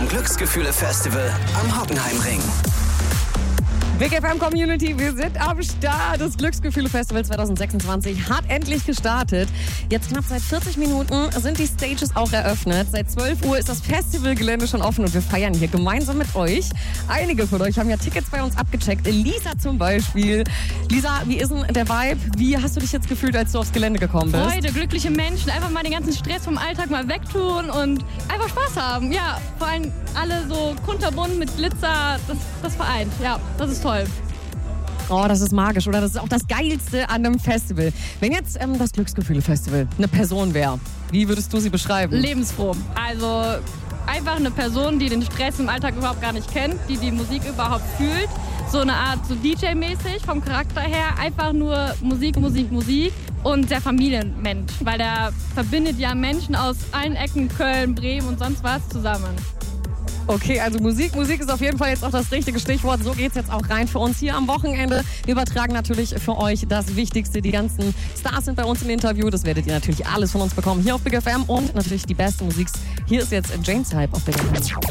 Glücksgefühle-Festival am Hockenheimring. Big FM Community, wir sind am Start. Das Glücksgefühle-Festival 2026 hat endlich gestartet. Jetzt knapp seit 40 Minuten sind die Stages auch eröffnet. Seit 12 Uhr ist das Festivalgelände schon offen und wir feiern hier gemeinsam mit euch. Einige von euch haben ja Tickets bei uns abgecheckt. Lisa zum Beispiel. Lisa, wie ist denn der Vibe? Wie hast du dich jetzt gefühlt, als du aufs Gelände gekommen bist? Freude, glückliche Menschen, einfach mal den ganzen Stress vom Alltag mal wegtun und einfach Spaß haben. Ja, vor allem alle so kunterbunt mit Glitzer, das vereint. Ja, das ist toll. Oh, das ist magisch, oder? Das ist auch das Geilste an einem Festival. Wenn jetzt das Glücksgefühle-Festival eine Person wäre, wie würdest du sie beschreiben? Lebensfroh. Also einfach eine Person, die den Stress im Alltag überhaupt gar nicht kennt, die Musik überhaupt fühlt. So eine Art so DJ-mäßig vom Charakter her. Einfach nur Musik, Musik, Musik. Und der Familienmensch, weil der verbindet ja Menschen aus allen Ecken, Köln, Bremen und sonst was zusammen. Okay, also Musik ist auf jeden Fall jetzt auch das richtige Stichwort. So geht's jetzt auch rein für uns hier am Wochenende. Wir übertragen natürlich für euch das Wichtigste. Die ganzen Stars sind bei uns im Interview. Das werdet ihr natürlich alles von uns bekommen hier auf Big FM und natürlich die besten Musik. Hier ist jetzt James Hype auf Big FM.